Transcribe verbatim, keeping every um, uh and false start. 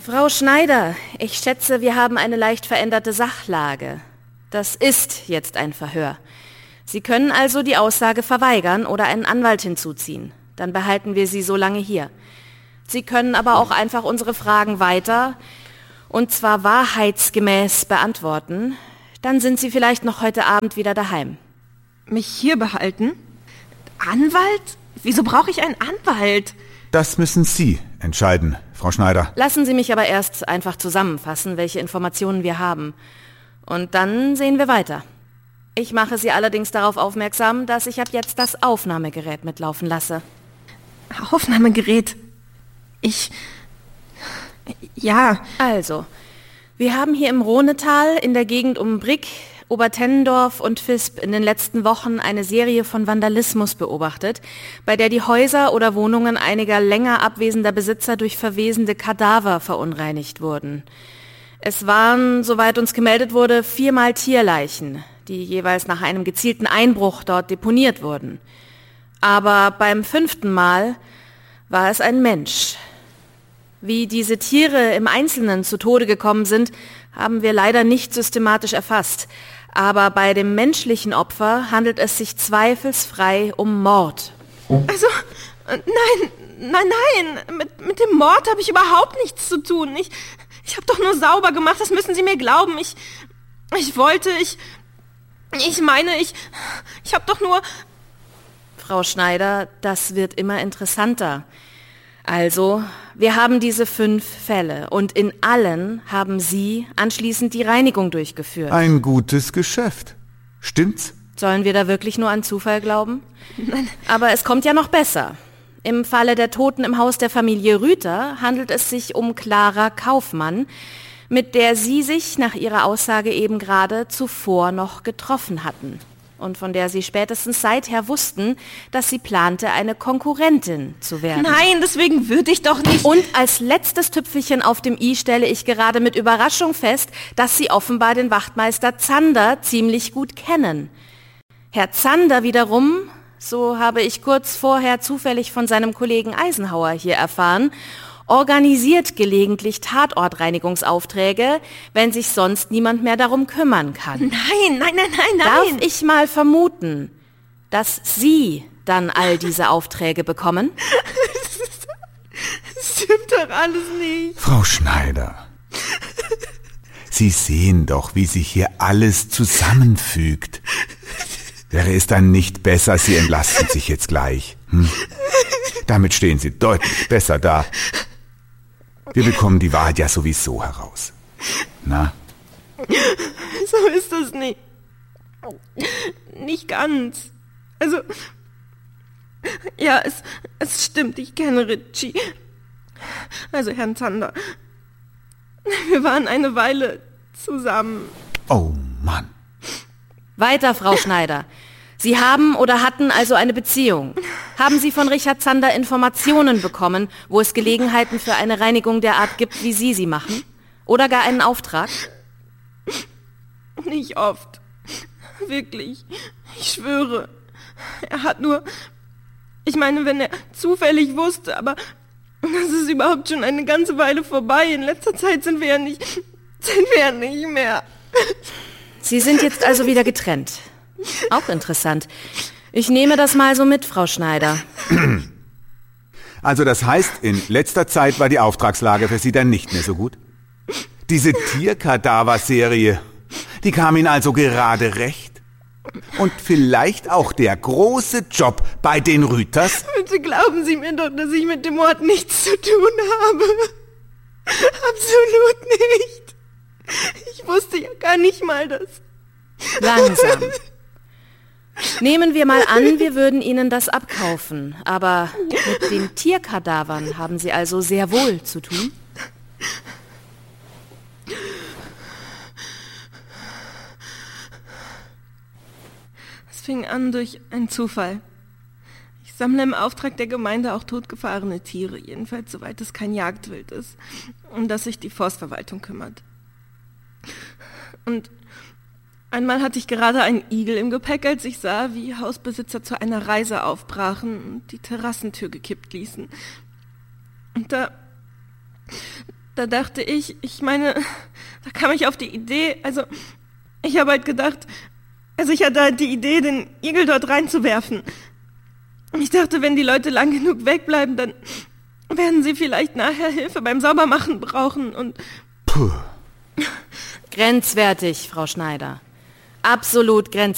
Frau Schneider, ich schätze, wir haben eine leicht veränderte Sachlage. Das ist jetzt ein Verhör. Sie können also die Aussage verweigern oder einen Anwalt hinzuziehen. Dann behalten wir Sie so lange hier. Sie können aber auch einfach unsere Fragen weiter, und zwar wahrheitsgemäß beantworten. Dann sind Sie vielleicht noch heute Abend wieder daheim. Mich hier behalten? Anwalt? Wieso brauche ich einen Anwalt? Das müssen Sie entscheiden, Frau Schneider. Lassen Sie mich aber erst einfach zusammenfassen, welche Informationen wir haben. Und dann sehen wir weiter. Ich mache Sie allerdings darauf aufmerksam, dass ich ab jetzt das Aufnahmegerät mitlaufen lasse. Aufnahmegerät? Ich... Ja. Also, wir haben hier im Rhonetal in der Gegend um Brick, Obertennendorf und Visp in den letzten Wochen eine Serie von Vandalismus beobachtet, bei der die Häuser oder Wohnungen einiger länger abwesender Besitzer durch verwesende Kadaver verunreinigt wurden. Es waren, soweit uns gemeldet wurde, viermal Tierleichen, die jeweils nach einem gezielten Einbruch dort deponiert wurden. Aber beim fünften Mal war es ein Mensch. Wie diese Tiere im Einzelnen zu Tode gekommen sind, haben wir leider nicht systematisch erfasst. Aber bei dem menschlichen Opfer handelt es sich zweifelsfrei um Mord. Also, nein, nein, nein, mit, mit dem Mord habe ich überhaupt nichts zu tun. Ich, ich habe doch nur sauber gemacht, das müssen Sie mir glauben. Ich, ich wollte, ich, ich meine, ich, ich habe doch nur... Frau Schneider, das wird immer interessanter. Also, wir haben diese fünf Fälle und in allen haben Sie anschließend die Reinigung durchgeführt. Ein gutes Geschäft. Stimmt's? Sollen wir da wirklich nur an Zufall glauben? Nein. Aber es kommt ja noch besser. Im Falle der Toten im Haus der Familie Rüther handelt es sich um Clara Kaufmann, mit der Sie sich nach Ihrer Aussage eben gerade zuvor noch getroffen hatten. Und von der Sie spätestens seither wussten, dass sie plante, eine Konkurrentin zu werden. Nein, deswegen würde ich doch nicht... Und als letztes Tüpfelchen auf dem i stelle ich gerade mit Überraschung fest, dass Sie offenbar den Wachtmeister Zander ziemlich gut kennen. Herr Zander wiederum, so habe ich kurz vorher zufällig von seinem Kollegen Eisenhauer hier erfahren, organisiert gelegentlich Tatortreinigungsaufträge, wenn sich sonst niemand mehr darum kümmern kann. Nein, nein, nein, nein, nein. Darf ich mal vermuten, dass Sie dann all diese Aufträge bekommen? Das stimmt doch alles nicht. Frau Schneider, Sie sehen doch, wie sich hier alles zusammenfügt. Wäre es dann nicht besser, Sie entlasten sich jetzt gleich? Hm? Damit stehen Sie deutlich besser da. Wir bekommen die Wahrheit ja sowieso heraus. Na? So ist das nicht. Nicht ganz. Also, ja, es, es stimmt, ich kenne Ritchie. Also Herrn Zander. Wir waren eine Weile zusammen. Oh Mann. Weiter, Frau Schneider. Sie haben oder hatten also eine Beziehung. Haben Sie von Richard Zander Informationen bekommen, wo es Gelegenheiten für eine Reinigung der Art gibt, wie Sie sie machen? Oder gar einen Auftrag? Nicht oft. Wirklich. Ich schwöre. Er hat nur... Ich meine, wenn er zufällig wusste, aber das ist überhaupt schon eine ganze Weile vorbei. In letzter Zeit sind wir ja nicht... sind wir ja nicht mehr. Sie sind jetzt also wieder getrennt. Auch interessant. Ich nehme das mal so mit, Frau Schneider. Also das heißt, in letzter Zeit war die Auftragslage für Sie dann nicht mehr so gut? Diese Tierkadaver-Serie, die kam Ihnen also gerade recht? Und vielleicht auch der große Job bei den Rüthers? Bitte glauben Sie mir doch, dass ich mit dem Mord nichts zu tun habe. Absolut nicht. Ich wusste ja gar nicht mal, dass... Langsam. Nehmen wir mal an, wir würden Ihnen das abkaufen. Aber mit den Tierkadavern haben Sie also sehr wohl zu tun? Es fing an durch einen Zufall. Ich sammle im Auftrag der Gemeinde auch totgefahrene Tiere, jedenfalls soweit es kein Jagdwild ist, um das sich die Forstverwaltung kümmert. Und einmal hatte ich gerade einen Igel im Gepäck, als ich sah, wie Hausbesitzer zu einer Reise aufbrachen und die Terrassentür gekippt ließen. Und da, da dachte ich, ich meine, da kam ich auf die Idee, also ich habe halt gedacht, also ich hatte halt die Idee, den Igel dort reinzuwerfen. Ich dachte, wenn die Leute lang genug wegbleiben, dann werden sie vielleicht nachher Hilfe beim Saubermachen brauchen und... Puh. Grenzwertig, Frau Schneider. Absolut grenzwertig.